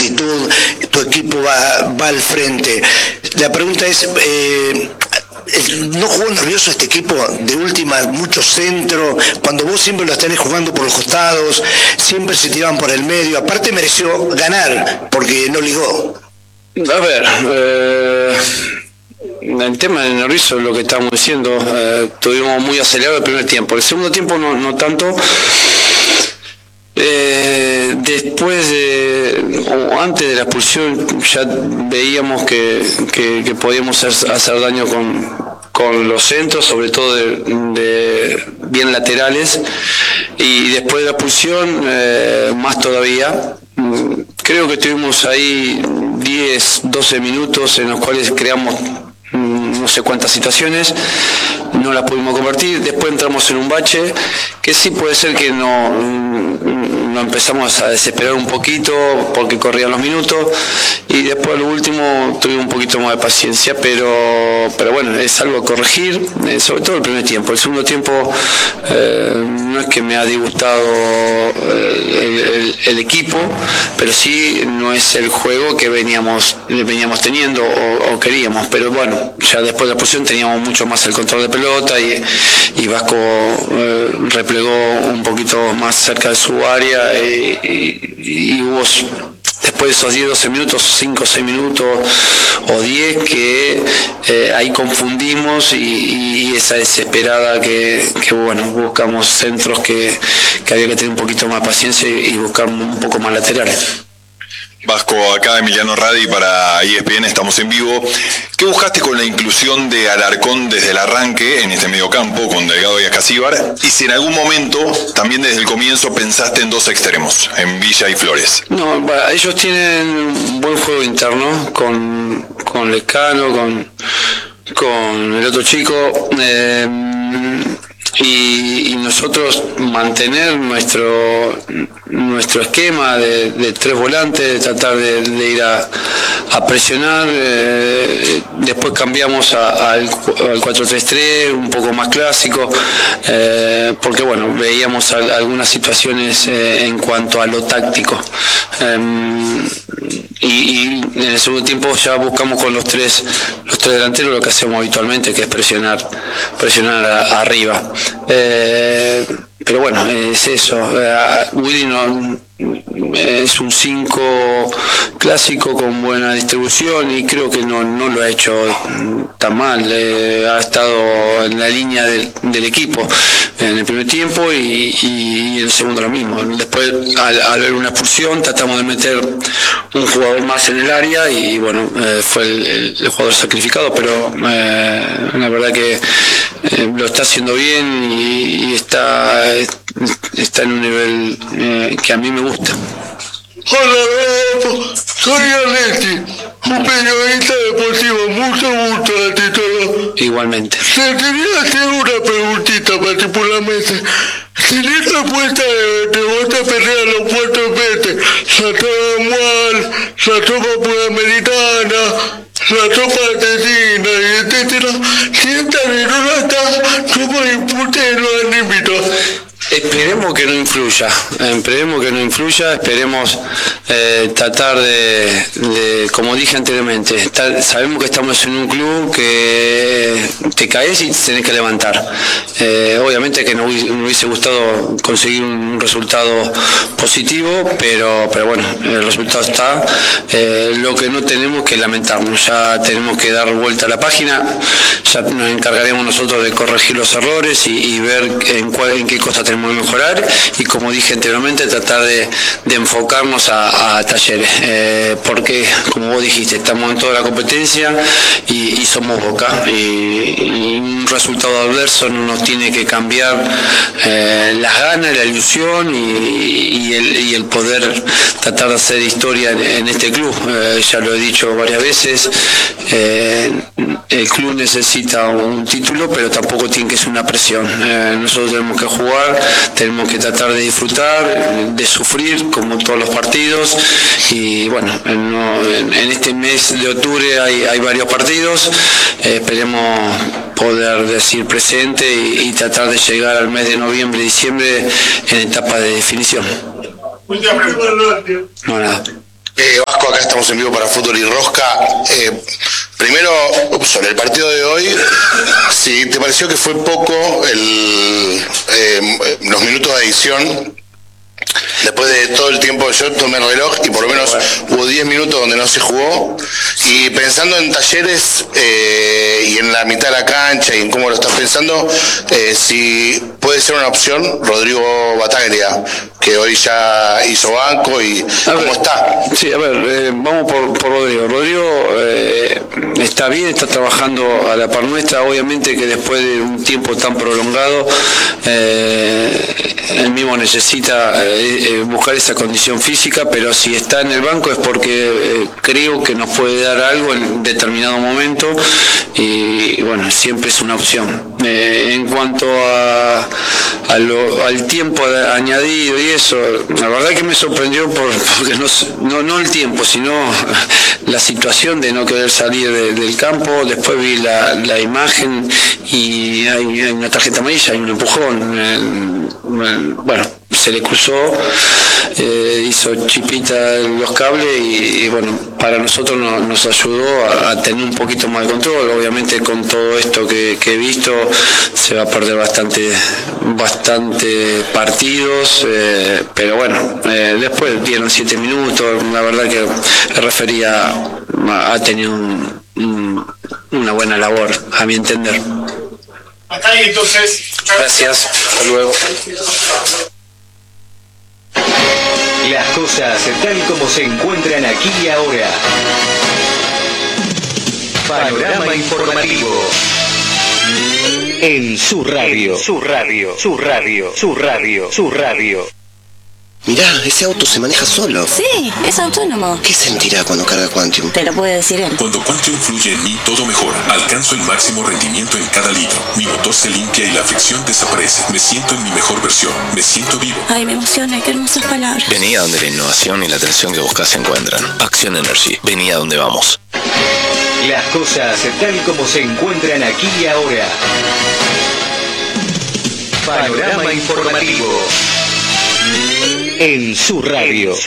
actitud, tu equipo va al frente. La pregunta es, ¿no jugó nervioso este equipo? De última, mucho centro, cuando vos siempre los tenés jugando por los costados, siempre se tiraban por el medio, aparte mereció ganar, porque no ligó. A ver, el tema de nervioso es lo que estamos diciendo, tuvimos muy acelerado el primer tiempo, el segundo tiempo no tanto. Después o antes de la expulsión ya veíamos que podíamos hacer daño con los centros, sobre todo de bien laterales, y después de la expulsión más todavía. Creo que tuvimos ahí 10, 12 minutos en los cuales creamos no sé cuántas situaciones, no las pudimos convertir, después entramos en un bache que sí puede ser que no empezamos a desesperar un poquito porque corrían los minutos, y después a lo último tuvimos un poquito más de paciencia, pero bueno, es algo a corregir, sobre todo el primer tiempo. El segundo tiempo no es que me ha disgustado el equipo, pero sí no es el juego que veníamos teniendo o queríamos, pero bueno, ya después de la posición teníamos mucho más el control de pelota y Vasco replegó un poquito más cerca de su área y hubo después de esos 10, 12 minutos, 5, 6 minutos o 10 que ahí confundimos y esa desesperada que bueno, buscamos centros que había que tener un poquito más de paciencia y buscar un poco más laterales. Vasco, acá Emiliano Radi para ESPN, estamos en vivo. ¿Qué buscaste con la inclusión de Alarcón desde el arranque en este mediocampo con Delgado y Acasíbar? Y si en algún momento, también desde el comienzo, pensaste en dos extremos, en Villa y Flores. No, ellos tienen un buen juego interno con Lescano, con el otro chico. Y nosotros mantener nuestro esquema de tres volantes, tratar de ir a presionar, después cambiamos al 4-3-3, un poco más clásico, porque bueno, veíamos algunas situaciones en cuanto a lo táctico, y en el segundo tiempo ya buscamos con los tres delanteros lo que hacemos habitualmente, que es presionar arriba. Pero bueno, es eso. Willy es un 5 clásico con buena distribución y creo que no lo ha hecho tan mal. Ha estado en la línea del equipo en el primer tiempo y en el segundo lo mismo. Después, al ver una expulsión, tratamos de meter un jugador más en el área y bueno, fue el jugador sacrificado, pero la verdad que lo está haciendo bien y está en un nivel que a mí me gusta. Hola, soy Alexi, un periodista deportivo, mucho gusto ante todo. Igualmente. Te quería hacer una preguntita particularmente. ¿Tenés respuesta de vos te peleas a los puertos verdes? La tropa mual, la tropa puramericana, la tropa argentina, etcétera. Si esta no está, ¿cómo impute los anímitos? Esperemos que no influya, esperemos tratar de, como dije anteriormente, sabemos que estamos en un club que te caes y te tenés que levantar. Obviamente que nos hubiese gustado conseguir un resultado positivo, pero bueno, el resultado está. Lo que no tenemos que lamentarnos, ya tenemos que dar vuelta a la página, ya nos encargaremos nosotros de corregir los errores y ver en qué cosa tenemos que mejorar, y como dije anteriormente, tratar de enfocarnos a Talleres, porque como vos dijiste, estamos en toda la competencia y somos Boca, y un resultado adverso no nos tiene que cambiar las ganas, la ilusión y el poder tratar de hacer historia en este club. Ya lo he dicho varias veces, el club necesita un título, pero tampoco tiene que ser una presión. Nosotros tenemos que jugar, tenemos que tratar de disfrutar, de sufrir como todos los partidos, y bueno, en este mes de octubre hay varios partidos, esperemos poder decir presente y tratar de llegar al mes de noviembre, diciembre en etapa de definición. Muchas gracias. No, nada. Vasco, Vasco, acá estamos en vivo para Fútbol y Rosca. Primero, sobre el partido de hoy, si te pareció que fue poco los minutos de adición, después de todo el tiempo yo tomé el reloj y por lo menos hubo 10 minutos donde no se jugó, y pensando en Talleres y en la mitad de la cancha y en cómo lo estás pensando, si puede ser una opción Rodrigo Bataglia, que hoy ya hizo banco, y cómo está. Sí, a ver, vamos por Rodrigo. Rodrigo está bien, está trabajando a la par nuestra. Obviamente que después de un tiempo tan prolongado, él mismo necesita buscar esa condición física, pero si está en el banco es porque creo que nos puede dar algo en determinado momento, y bueno, siempre es una opción. En cuanto al tiempo añadido y eso, la verdad que me sorprendió porque no el tiempo, sino la situación de no querer salir del campo. Después vi la imagen y hay una tarjeta amarilla, hay un empujón. Bueno, se le cruzó, hizo chipita los cables y bueno, para nosotros nos ayudó a tener un poquito más de control. Obviamente con todo esto que he visto se va a perder bastante partidos, pero bueno, después dieron 7 minutos. La verdad que el referí ha tenido una buena labor, a mi entender. Hasta ahí entonces. Gracias, hasta luego. Las cosas tal como se encuentran aquí y ahora. Panorama informativo. En su radio. Mirá, ese auto se maneja solo. Sí, es autónomo. ¿Qué sentirá cuando carga Quantium? Te lo puede decir él. Cuando Quantium fluye en mí, todo mejora. Alcanzo el máximo rendimiento en cada litro. Mi motor se limpia y la fricción desaparece. Me siento en mi mejor versión. Me siento vivo. Ay, me emociona, qué hermosas palabras. Vení a donde la innovación y la atención que buscas se encuentran. Action Energy. Vení a donde vamos. Las cosas tal como se encuentran aquí y ahora. Panorama informativo. En su radio.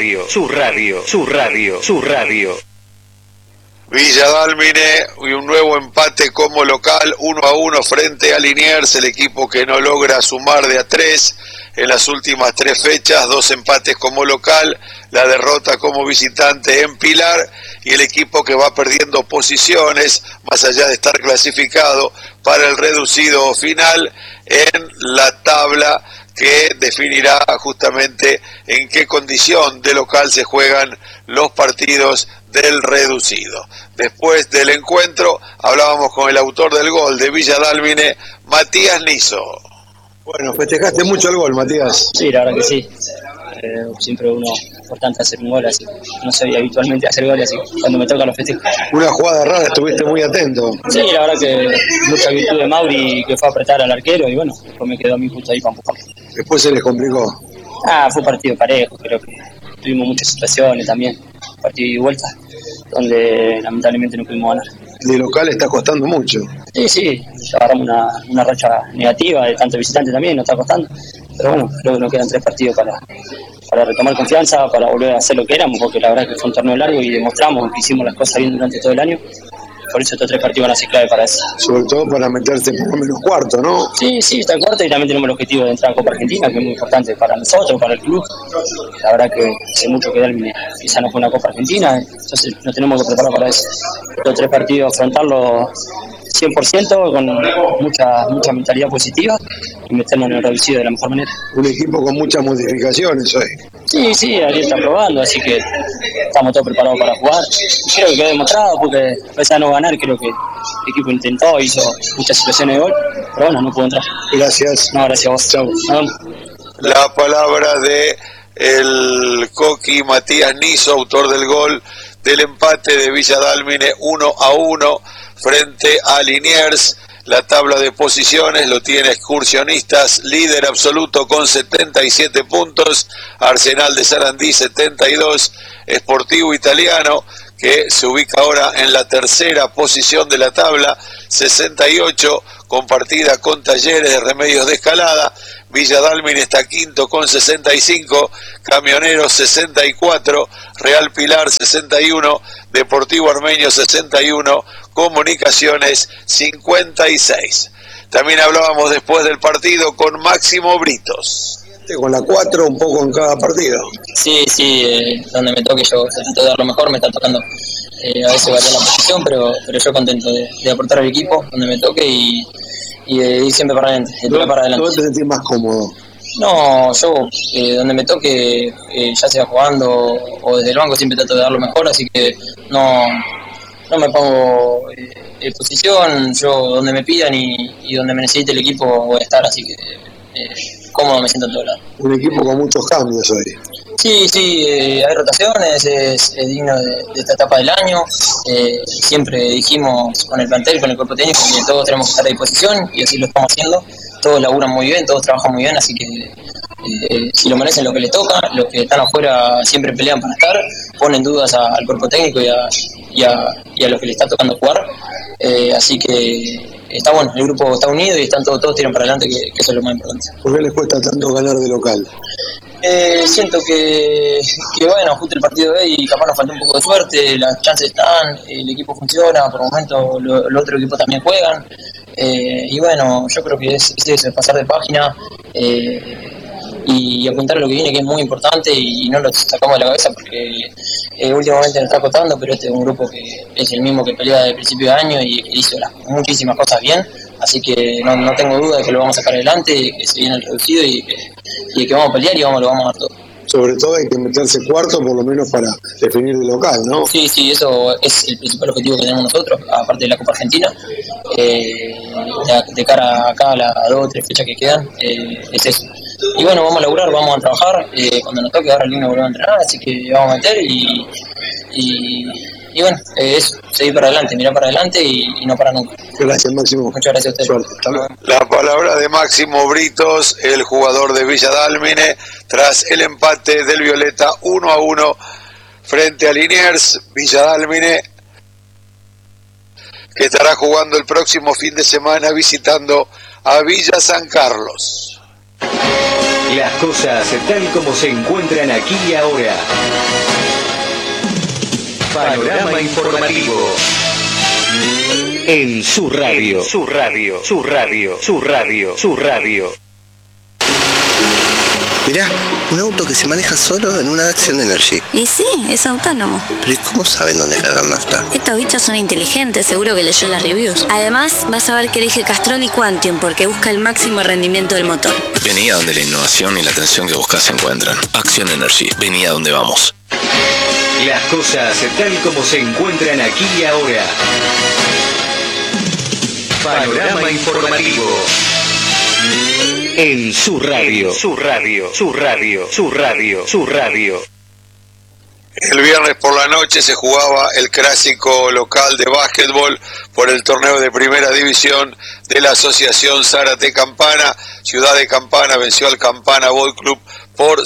Villa Dálmine y un nuevo empate como local, 1-1 frente a Liniers, el equipo que no logra sumar de a 3 en las últimas 3 fechas, 2 empates como local, la derrota como visitante en Pilar, y el equipo que va perdiendo posiciones, más allá de estar clasificado para el reducido final en la tabla que definirá justamente en qué condición de local se juegan los partidos del reducido. Después del encuentro hablábamos con el autor del gol de Villa Dálmine, Matías Niso. Bueno, festejaste mucho el gol, Matías. Sí, la verdad que sí. Siempre uno es importante hacer un gol, así no soy habitualmente hacer goles, así cuando me toca los festejos. Una jugada rara, estuviste muy atento. Sí, la verdad que mucha virtud de Mauri, que fue a apretar al arquero, y bueno, después me quedó a mí justo ahí para empujar. Después se les complicó. Fue un partido parejo, creo que tuvimos muchas situaciones también, partido de vuelta, donde lamentablemente no pudimos ganar. De local está costando mucho. Sí, agarramos una racha negativa, de tanto visitante también, nos está costando. Pero bueno, creo que nos quedan 3 partidos para retomar confianza, para volver a hacer lo que éramos, porque la verdad es que fue un torneo largo y demostramos que hicimos las cosas bien durante todo el año. Por eso estos 3 partidos van a ser clave para eso. Sobre todo para meterse por lo menos cuarto, ¿no? Sí, está en cuarto, y también tenemos el objetivo de entrar a Copa Argentina, que es muy importante para nosotros, para el club. La verdad que hace mucho que Dálmine quizá no fue una Copa Argentina, entonces nos tenemos que preparar para eso. Estos 3 partidos afrontarlos 100%, con mucha mentalidad positiva, y meternos en el reducido de la mejor manera. Un equipo con muchas modificaciones hoy. Sí, Ariel está probando, así que estamos todos preparados para jugar. Y creo que quedó demostrado, porque a pesar de no ganar, creo que el equipo intentó, hizo muchas situaciones de gol, pero bueno, no pudo entrar. Gracias. No, gracias a vos. Chau. La palabra de el Coqui Matías Niso, autor del gol del empate de Villa Dálmine 1-1 frente a Liniers. La tabla de posiciones lo tiene Excursionistas, líder absoluto con 77 puntos, Arsenal de Sarandí 72, Sportivo Italiano, que se ubica ahora en la tercera posición de la tabla, 68, compartida con Talleres de Remedios de Escalada. Villa Dálmine está quinto con 65, Camioneros 64, Real Pilar 61, Deportivo Armenio 61, Comunicaciones 56. También hablábamos después del partido con Máximo Britos. Con la 4 un poco en cada partido. Sí, donde me toque yo trato de dar lo mejor, me está tocando a veces variar la posición, pero yo contento de aportar al equipo donde me toque y de ir siempre para adelante, de para adelante. ¿Dónde te sentís más cómodo? No, yo donde me toque, ya sea jugando o desde el banco, siempre trato de dar lo mejor, así que no me pongo en posición, yo donde me pidan y donde me necesite el equipo voy a estar, así que cómodo me siento en todo lado. Un equipo con muchos cambios hoy. Sí, hay rotaciones, es digno de esta etapa del año. Siempre dijimos con el plantel, con el cuerpo técnico, que todos tenemos que estar a disposición y así lo estamos haciendo. Todos laburan muy bien, todos trabajan muy bien, así que si lo merecen lo que les toca, los que están afuera siempre pelean para estar, ponen dudas al cuerpo técnico y a los que les está tocando jugar. Así que está bueno, el grupo está unido y están todos tiran para adelante, que eso es lo más importante. ¿Por qué les cuesta tanto ganar de local? Siento que bueno, justo el partido de hoy capaz nos faltó un poco de suerte, las chances están, el equipo funciona, por momentos los otros equipos también juegan, y bueno, yo creo que es eso, es pasar de página y apuntar a lo que viene, que es muy importante, y no lo sacamos de la cabeza porque últimamente nos está costando, pero este es un grupo que es el mismo que pelea desde el principio de año y que hizo muchísimas cosas bien, así que no tengo duda de que lo vamos a sacar adelante, que se viene el reducido y que vamos a pelear y lo vamos a dar todo. Sobre todo hay que meterse cuarto por lo menos para definir de local, ¿no? Sí, eso es el principal objetivo que tenemos nosotros, aparte de la Copa Argentina, de cara acá a las 2 o 3 fechas que quedan, es eso. Y bueno, vamos a laburar, vamos a trabajar, cuando nos toque ahora el lunes volvemos a entrenar, así que vamos a meter y bueno, es seguir para adelante, mirar para adelante y no para nunca. Gracias, Máximo. Muchas gracias a ustedes. La palabra de Máximo Britos, el jugador de Villa Dálmine, tras el empate del Violeta 1-1 frente a Liniers. Villa Dálmine, que estará jugando el próximo fin de semana visitando a Villa San Carlos. Las cosas tal como se encuentran aquí y ahora. Panorama informativo. En su radio. Su radio. Mirá, un auto que se maneja solo en una Action Energy. Y sí, es autónomo. Pero ¿y cómo saben dónde cargar nafta? Estos bichos son inteligentes, seguro que leyó las reviews. Además, vas a ver que elige Castrol y Quantium porque busca el máximo rendimiento del motor. Vení a donde la innovación y la atención que buscas se encuentran. Action Energy, vení a donde vamos. Las cosas tal como se encuentran aquí y ahora. Panorama informativo. En su radio. El viernes por la noche se jugaba el clásico local de básquetbol por el torneo de primera división de la Asociación Zárate Campana. Ciudad de Campana venció al Campana Ball Club por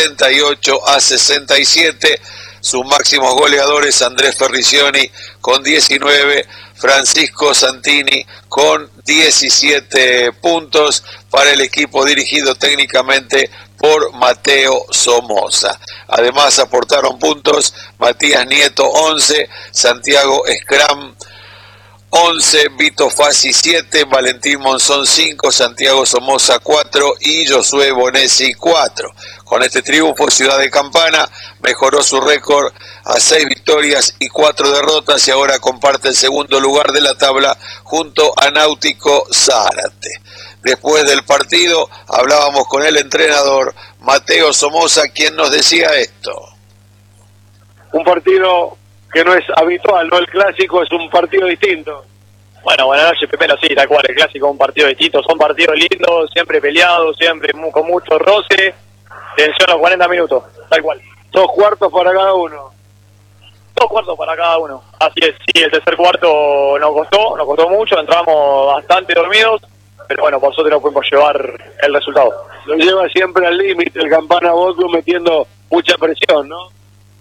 78-67. Sus máximos goleadores: Andrés Ferricioni con 19, Francisco Santini con 17 puntos para el equipo dirigido técnicamente por Mateo Somoza. Además aportaron puntos Matías Nieto 11, Santiago Scram 11, Vito Fassi 7, Valentín Monzón 5, Santiago Somoza 4 y Josué Bonesi 4. Con este triunfo, Ciudad de Campana mejoró su récord a 6 victorias y 4 derrotas y ahora comparte el segundo lugar de la tabla junto a Náutico Zárate. Después del partido hablábamos con el entrenador Mateo Somoza, quien nos decía esto. Un partido que no es habitual, no el clásico, es un partido distinto. Bueno, buenas noches, Pepelo, sí, tal cual, el clásico es un partido distinto, son partidos lindos, siempre peleados, siempre con mucho roce, tensión los 40 minutos, tal cual. 2 cuartos para cada uno. 2 cuartos para cada uno, así es, sí, el tercer cuarto nos costó mucho, entramos bastante dormidos, pero bueno, por suerte no pudimos llevar el resultado. Lo lleva siempre al límite el Campana Ball Club metiendo mucha presión, ¿no?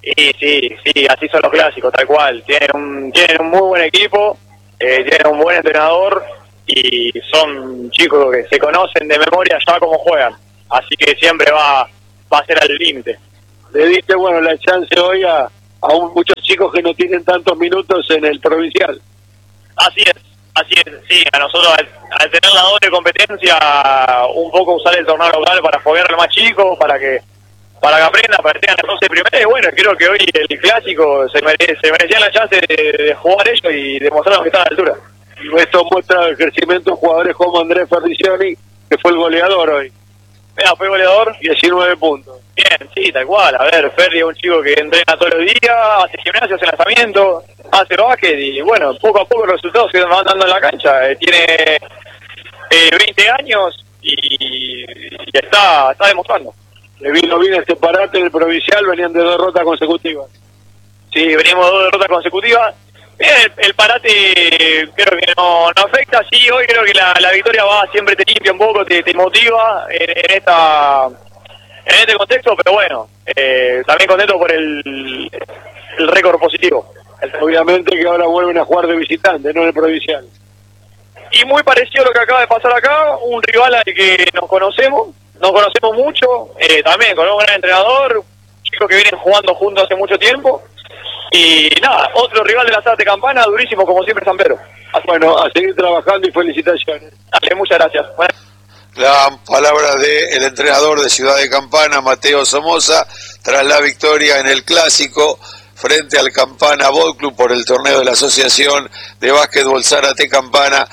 Sí, así son los clásicos, tal cual. Tienen un muy buen equipo, tienen un buen entrenador y son chicos que se conocen de memoria ya cómo juegan. Así que siempre va a ser al límite. Le diste, bueno, la chance hoy a muchos chicos que no tienen tantos minutos en el provincial. Así es, sí, a nosotros al tener la doble competencia, un poco usar el torneo local para foguear al más chico, para que aprendan, para que tengan el 12 primero, y bueno, creo que hoy el clásico se merecían la chance de jugar ellos y demostrar que están a la altura. Y esto muestra el crecimiento de jugadores como Andrés Ferricioni, que fue el goleador hoy. Mira, fue goleador. 19 puntos. Bien, sí, tal cual. A ver, Ferri es un chico que entrena todos los días, hace gimnasio, hace lanzamiento, hace básquet y bueno, poco a poco los resultados se van dando en la cancha. Tiene 20 años y está demostrando. Le vino bien este parate en el provincial, venían de 2 derrotas consecutivas. Sí, venimos de 2 derrotas consecutivas. Bien, el parate creo que no afecta. Sí, hoy creo que la victoria siempre te limpia un poco, te motiva en este contexto, pero bueno, también contento por el récord positivo. Obviamente que ahora vuelven a jugar de visitante, no en el provincial. Y muy parecido a lo que acaba de pasar acá, un rival al que nos conocemos mucho, también con un gran entrenador, chicos que vienen jugando juntos hace mucho tiempo. Y nada, otro rival de la Ciudad de Campana, durísimo como siempre, San Pedro. Bueno, a seguir trabajando y felicitaciones. Dale, muchas gracias. Bueno. La palabra del entrenador de Ciudad de Campana, Mateo Somoza, tras la victoria en el clásico frente al Campana Ball Club por el torneo de la Asociación de Básquetbol Zárate Campana,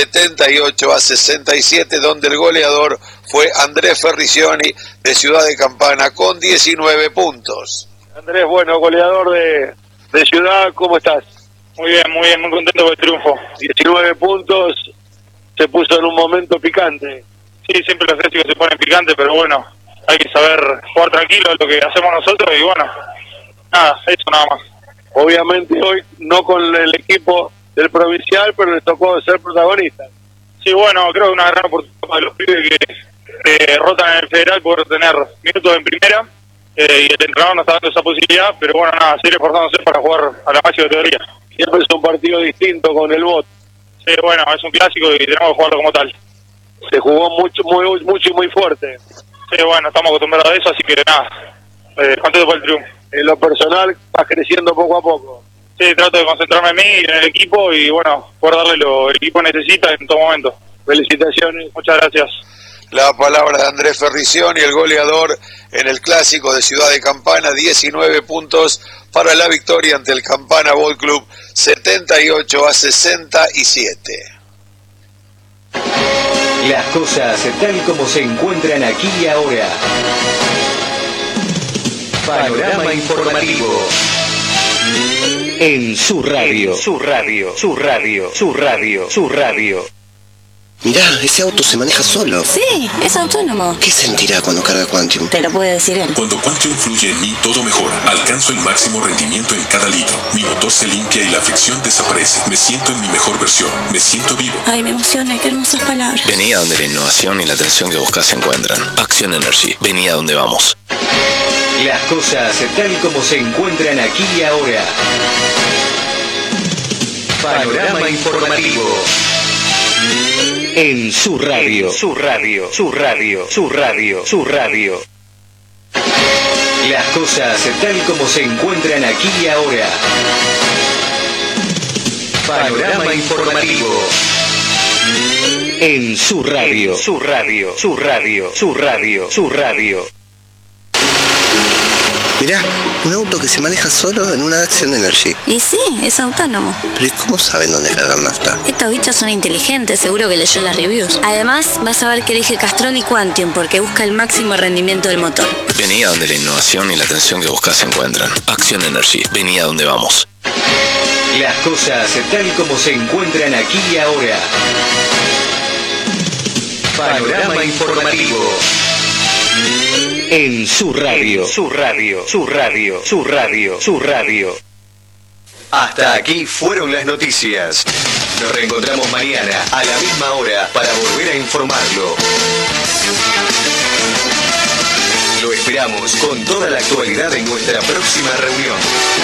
78-67, donde el goleador fue Andrés Ferricioni de Ciudad de Campana con 19 puntos. Andrés, bueno, goleador de Ciudad, ¿cómo estás? Muy bien, muy contento por el triunfo. 19 puntos, se puso en un momento picante. Sí, siempre los clásicos se ponen picantes, pero bueno, hay que saber jugar tranquilo, lo que hacemos nosotros, y bueno, nada, eso nada más. Obviamente hoy no con el equipo del provincial, pero les tocó ser protagonistas. Sí, bueno, creo que una gran oportunidad para los pibes que rotan en el federal por tener minutos en primera, y el entrenador nos está dando esa posibilidad, pero bueno, nada, seguir esforzándose para jugar a la máxima teoría. Siempre es un partido distinto con el BOT. Sí, bueno, es un clásico y tenemos que jugarlo como tal. Se jugó mucho y muy fuerte. Sí, bueno, estamos acostumbrados a eso, así que nada, contento por el triunfo. En lo personal, vas creciendo poco a poco. Sí, trato de concentrarme en mí y en el equipo y bueno, poder darle lo que el equipo necesita en todo momento. Felicitaciones. Muchas gracias. La palabra de Andrés Ferricioni, el goleador en el clásico de Ciudad de Campana, 19 puntos para la victoria ante el Campana Ball Club, 78-67. Las cosas tal como se encuentran aquí y ahora. Panorama informativo. En su radio. Su radio. Mirá, ese auto se maneja solo. Sí, es autónomo. ¿Qué sentirá cuando carga Quantium? Te lo puede decir él. Cuando Quantium fluye en mí, todo mejora. Alcanzo el máximo rendimiento en cada litro. Mi motor se limpia y la fricción desaparece. Me siento en mi mejor versión. Me siento vivo. Ay, me emociona, qué hermosas palabras. Vení a donde la innovación y la atención que buscas se encuentran. Action Energy. Vení a donde vamos. Las cosas tal como se encuentran aquí y ahora. Panorama informativo. En su radio. Las cosas tal como se encuentran aquí y ahora. Panorama informativo. En su radio. Mirá, un auto que se maneja solo en una Action Energy. Y sí, es autónomo. Pero ¿y cómo saben dónde cargar nafta? Estos bichos son inteligentes, seguro que leyó las reviews. Además, vas a ver que elige Castroni Quantium porque busca el máximo rendimiento del motor. Vení a donde la innovación y la atención que buscas se encuentran. Action Energy. Vení a donde vamos. Las cosas tal como se encuentran aquí y ahora. Panorama informativo. En su radio. Hasta aquí fueron las noticias. Nos reencontramos mañana a la misma hora para volver a informarlo. Lo esperamos con toda la actualidad en nuestra próxima reunión.